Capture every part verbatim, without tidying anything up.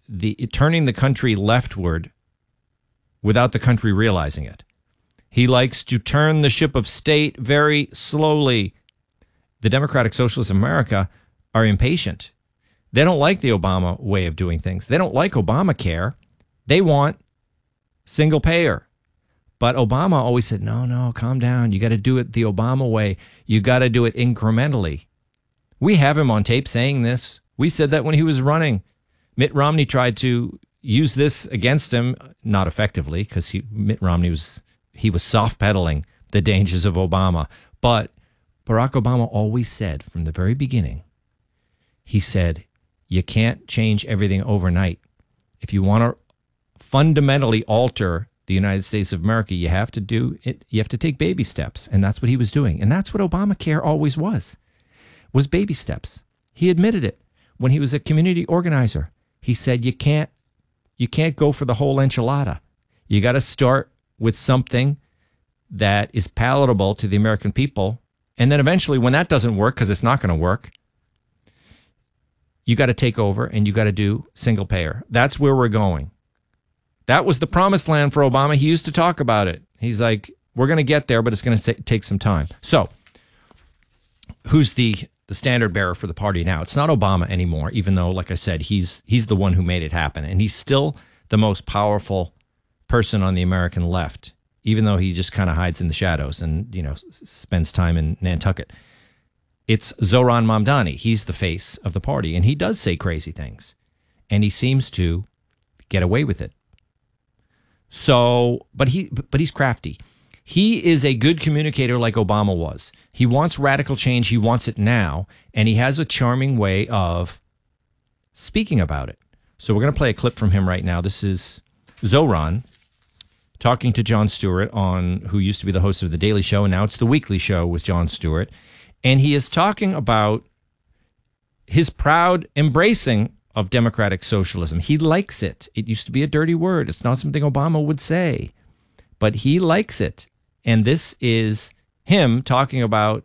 the turning the country leftward without the country realizing it. He likes to turn the ship of state very slowly. The Democratic Socialists of America are impatient. They don't like the Obama way of doing things. They don't like Obamacare. They want single payer. But Obama always said, no, no, calm down. You got to do it the Obama way. You got to do it incrementally. We have him on tape saying this. We said that when he was running. Mitt Romney tried to use this against him, not effectively, because he Mitt Romney was he was soft pedaling the dangers of Obama. But Barack Obama always said from the very beginning, he said, you can't change everything overnight. If you want to fundamentally alter the United States of America, you have to do it. You have to take baby steps. And that's what he was doing. And that's what Obamacare always was, was baby steps. He admitted it when he was a community organizer. He said, you can't, you can't go for the whole enchilada. You got to start with something that is palatable to the American people. And then eventually when that doesn't work, because it's not going to work, you got to take over and you got to do single payer. That's where we're going. That was the promised land for Obama. He used to talk about it. He's like, we're going to get there, but it's going to take some time. So who's the, the standard bearer for the party now? It's not Obama anymore, even though, like I said, he's he's the one who made it happen. And he's still the most powerful person on the American left, even though he just kind of hides in the shadows and, you know, spends time in Nantucket. It's Zohran Mamdani. He's the face of the party, and he does say crazy things, and he seems to get away with it. So, but he, but he's crafty. He is a good communicator like Obama was. He wants radical change. He wants it now, and he has a charming way of speaking about it. So we're going to play a clip from him right now. This is Zohran talking to Jon Stewart, on who used to be the host of The Daily Show, and now it's The Weekly Show with Jon Stewart. And he is talking about his proud embracing of democratic socialism. He likes it. It used to be a dirty word. It's not something Obama would say, but he likes it. And this is him talking about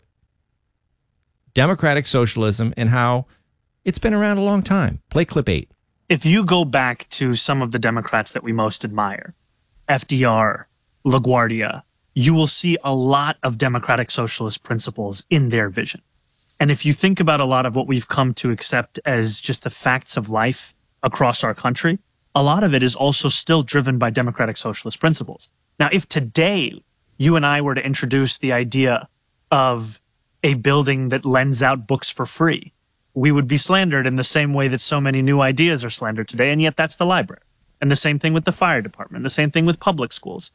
democratic socialism and how it's been around a long time. Play clip eight. If you go back to some of the Democrats that we most admire, F D R, LaGuardia, you will see a lot of democratic socialist principles in their vision. And if you think about a lot of what we've come to accept as just the facts of life across our country, a lot of it is also still driven by democratic socialist principles. Now, if today you and I were to introduce the idea of a building that lends out books for free, we would be slandered in the same way that so many new ideas are slandered today, and yet that's the library. And the same thing with the fire department, the same thing with public schools.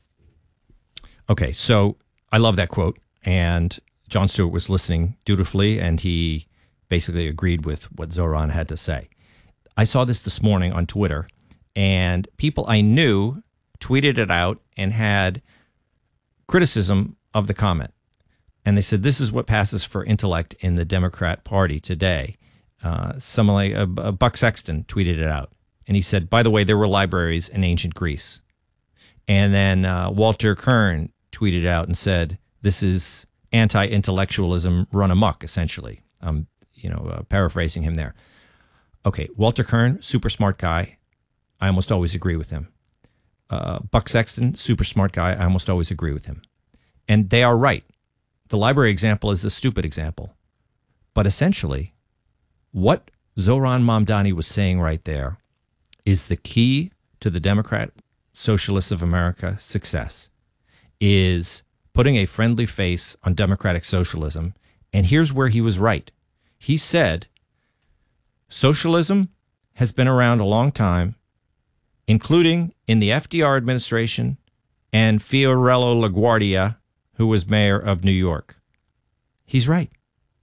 Okay, so I love that quote, and Jon Stewart was listening dutifully, and he basically agreed with what Zohran had to say. I saw this this morning on Twitter, and people I knew tweeted it out and had criticism of the comment. And they said, this is what passes for intellect in the Democrat Party today. Uh, someone like uh, Buck Sexton tweeted it out. And he said, by the way, there were libraries in ancient Greece. And then uh, Walter Kern tweeted out and said, this is anti-intellectualism run amok, essentially. I'm, you know, uh, paraphrasing him there. Okay, Walter Kern, super smart guy. I almost always agree with him. Uh, Buck Sexton, super smart guy. I almost always agree with him. And they are right. The library example is a stupid example. But essentially, what Zohran Mamdani was saying right there is the key to the Democrat Socialists of America success, is putting a friendly face on democratic socialism. And here's where he was right. He said, socialism has been around a long time, including in the F D R administration and Fiorello LaGuardia, who was mayor of New York. He's right.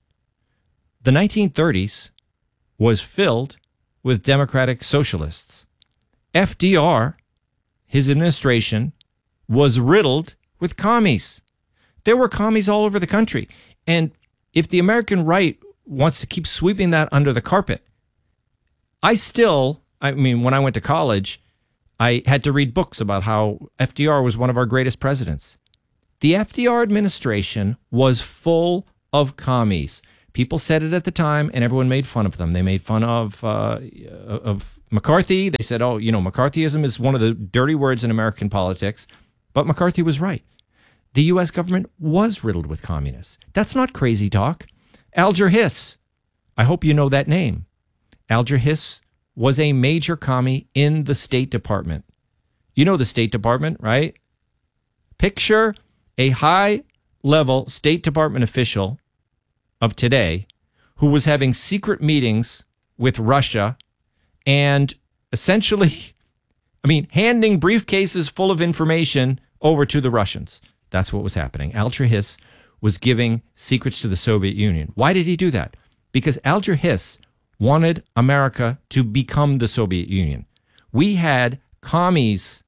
The nineteen thirties was filled with democratic socialists. F D R, his administration, was riddled with commies. There were commies all over the country. And if the American right wants to keep sweeping that under the carpet, I still, I mean, when I went to college, I had to read books about how F D R was one of our greatest presidents. The F D R administration was full of commies. People said it at the time, and everyone made fun of them. They made fun of uh, of McCarthy, they said, oh, you know, McCarthyism is one of the dirty words in American politics. But McCarthy was right. The U S government was riddled with communists. That's not crazy talk. Alger Hiss, I hope you know that name. Alger Hiss was a major commie in the State Department. You know the State Department, right? Picture a high-level State Department official of today who was having secret meetings with Russia and essentially, I mean, handing briefcases full of information over to the Russians. That's what was happening. Alger Hiss was giving secrets to the Soviet Union. Why did he do that? Because Alger Hiss wanted America to become the Soviet Union. We had commies,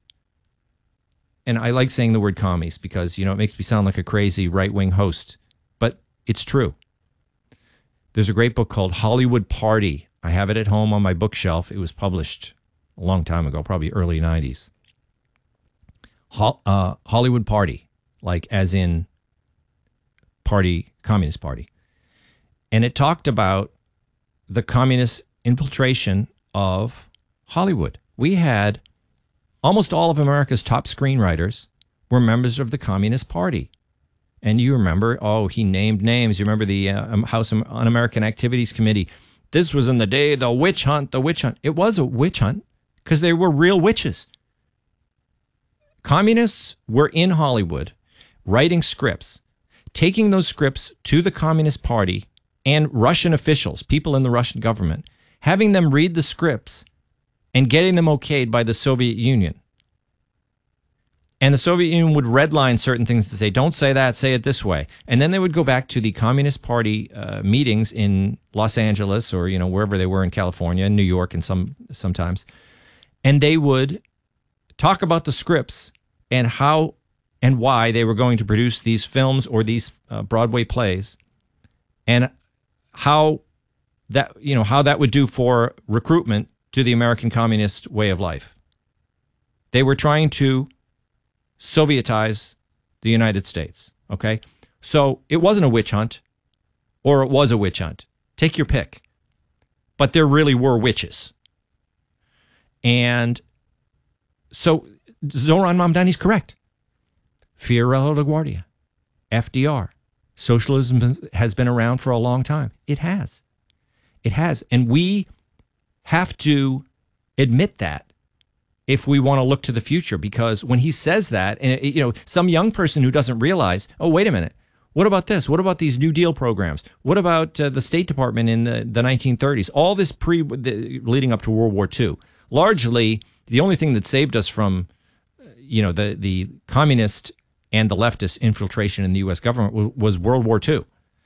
and I like saying the word commies because, you know, it makes me sound like a crazy right-wing host, but it's true. There's a great book called Hollywood Party. I have it at home on my bookshelf. It was published a long time ago, probably early nineties. Ho- uh, Hollywood Party, like as in party, Communist Party. And it talked about the communist infiltration of Hollywood. We had almost all of America's top screenwriters were members of the Communist Party. And you remember, oh, he named names. You remember the uh, House Un-American Activities Committee. This was in the day, the witch hunt, the witch hunt. It was a witch hunt because they were real witches. Communists were in Hollywood writing scripts, taking those scripts to the Communist Party and Russian officials, people in the Russian government, having them read the scripts and getting them okayed by the Soviet Union. And the Soviet Union would redline certain things to say, don't say that, say it this way. And then they would go back to the Communist Party uh, meetings in Los Angeles or, you know, wherever they were in California, New York, and some sometimes. And they would talk about the scripts and how and why they were going to produce these films or these uh, Broadway plays, and how that, you know, how that would do for recruitment to the American communist way of life. They were trying to Sovietize the United States, okay? So it wasn't a witch hunt, or it was a witch hunt. Take your pick. But there really were witches. And so Zoran Mamdani's correct. Fiorello LaGuardia, F D R, socialism has been around for a long time. It has. It has. And we have to admit that if we want to look to the future, because when he says that, and you know, some young person who doesn't realize, oh, wait a minute, what about this? What about these New Deal programs? What about uh, the State Department in the, the nineteen thirties? All this pre the, leading up to World War Two. Largely, the only thing that saved us from, you know, the the communist and the leftist infiltration in the U S government w- was World War Two.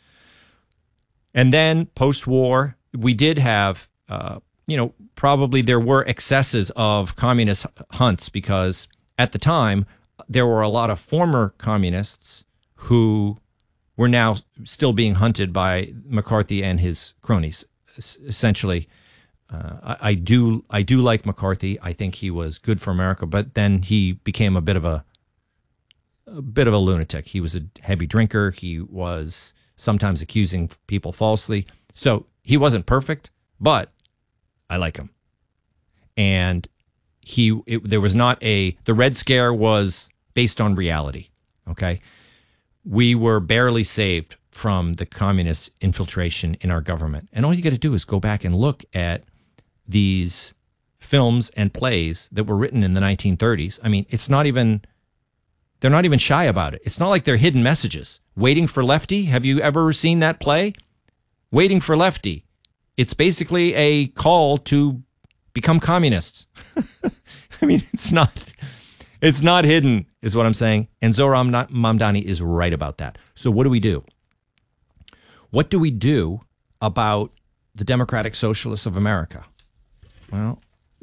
And then post-war, we did have, uh, you know, probably there were excesses of communist hunts because at the time there were a lot of former communists who were now still being hunted by McCarthy and his cronies. Essentially, uh, I, I do I do like McCarthy. I think he was good for America, but then he became a bit of a a bit of a lunatic. He was a heavy drinker. He was sometimes accusing people falsely. So he wasn't perfect, but I like him. And he, it, there was not a, the Red Scare was based on reality. Okay. We were barely saved from the communist infiltration in our government. And all you got to do is go back and look at these films and plays that were written in the nineteen thirties. I mean, it's not even, they're not even shy about it. It's not like they're hidden messages. Waiting for Lefty. Have you ever seen that play? Waiting for Lefty. It's basically a call to become communists. I mean, it's not, it's not hidden, is what I'm saying. And Zoran Mamdani is right about that. So what do we do? What do we do about the Democratic Socialists of America? Well,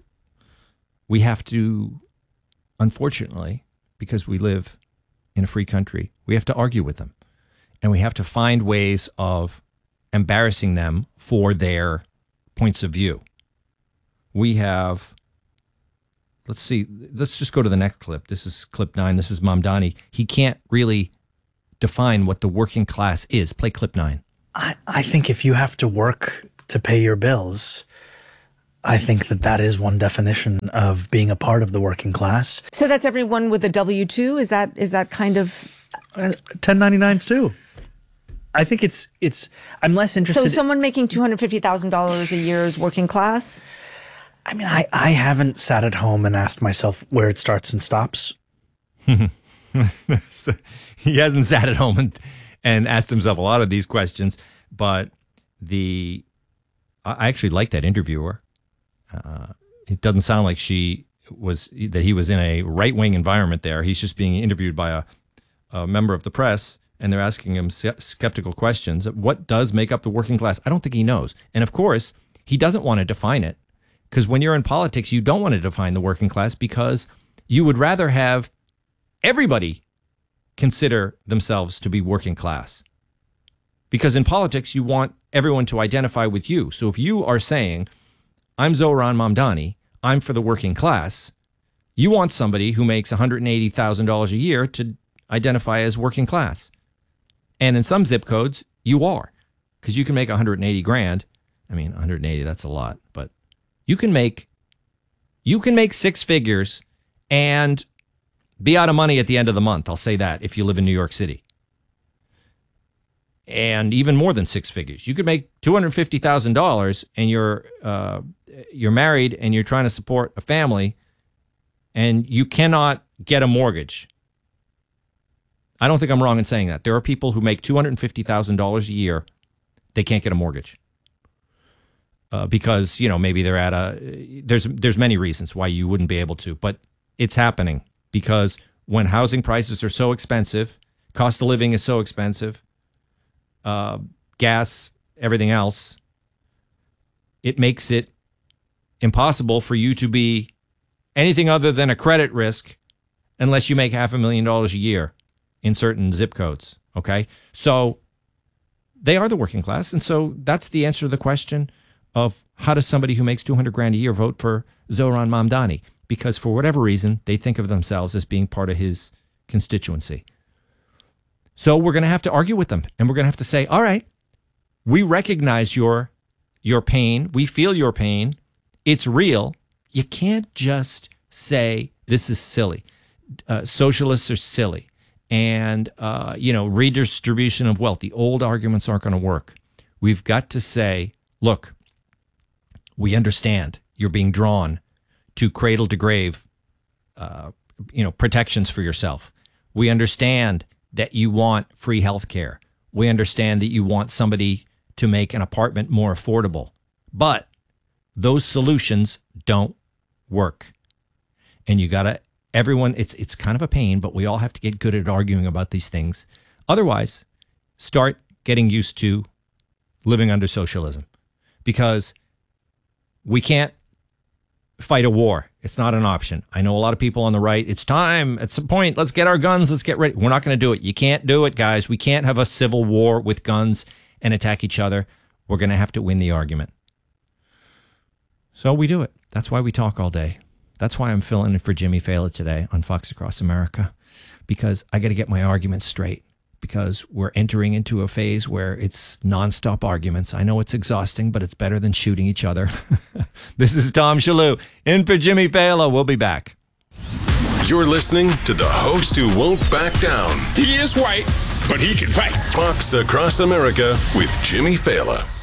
we have to, unfortunately, because we live in a free country, we have to argue with them. And we have to find ways of embarrassing them for their points of view. We have, let's see, let's just go to the next clip. This is clip nine. This is Mamdani. He can't really define what the working class is. Play clip nine. I, I think if you have to work to pay your bills, I think that that is one definition of being a part of the working class. So that's everyone with a W two? Is that is that kind of... Uh, ten ninety-nines too. I think it's, it's, I'm less interested. So someone making two hundred fifty thousand dollars a year is working class? I mean, I, I haven't sat at home and asked myself where it starts and stops. So he hasn't sat at home and, and asked himself a lot of these questions, but the, I actually like that interviewer. Uh, it doesn't sound like she was, that he was in a right-wing environment there. He's just being interviewed by a, a member of the press, and they're asking him skeptical questions. What does make up the working class? I don't think he knows. And of course, he doesn't want to define it, because when you're in politics, you don't want to define the working class, because you would rather have everybody consider themselves to be working class. Because in politics, you want everyone to identify with you. So if you are saying, I'm Zohran Mamdani, I'm for the working class, you want somebody who makes one hundred eighty thousand dollars a year to identify as working class. And in some zip codes, you are, because you can make one hundred eighty grand. I mean, one hundred eighty, that's a lot, but you can make, you can make six figures and be out of money at the end of the month. I'll say that if you live in New York City. And even more than six figures. You could make two hundred fifty thousand dollars and you're uh, you're married and you're trying to support a family and you cannot get a mortgage. I don't think I'm wrong in saying that. There are people who make two hundred fifty thousand dollars a year. They can't get a mortgage. Uh, because, you know, maybe they're at a, there's, there's many reasons why you wouldn't be able to, but it's happening because when housing prices are so expensive, cost of living is so expensive, uh, gas, everything else, it makes it impossible for you to be anything other than a credit risk unless you make half a million dollars a year in certain zip codes. Okay. So they are the working class. And so that's the answer to the question of how does somebody who makes two hundred grand a year vote for Zohran Mamdani? Because for whatever reason, they think of themselves as being part of his constituency. So we're going to have to argue with them, and we're going to have to say, all right, we recognize your, your pain. We feel your pain. It's real. You can't just say this is silly. Uh, socialists are silly. And, uh, you know, redistribution of wealth. The old arguments aren't going to work. We've got to say, look, we understand you're being drawn to cradle to grave, uh, you know, protections for yourself. We understand that you want free health care. We understand that you want somebody to make an apartment more affordable. But those solutions don't work. And you got to, everyone, it's it's kind of a pain, but we all have to get good at arguing about these things. Otherwise, start getting used to living under socialism. Because we can't fight a war. It's not an option. I know a lot of people on the right, it's time, at some point, let's get our guns, let's get ready. We're not going to do it. You can't do it, guys. We can't have a civil war with guns and attack each other. We're going to have to win the argument. So we do it. That's why we talk all day. That's why I'm filling in for Jimmy Fallon today on Fox Across America, because I got to get my arguments straight, because we're entering into a phase where it's nonstop arguments. I know it's exhausting, but it's better than shooting each other. This is Tom Shalhoub in for Jimmy Fallon. We'll be back. You're listening to the host who won't back down. He is white, but he can fight. Fox Across America with Jimmy Fallon.